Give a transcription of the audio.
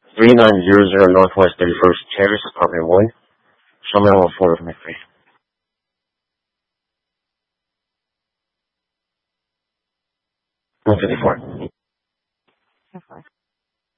3900 Northwest 31st Terrace, Apartment 1. Show me all four of my face. 154.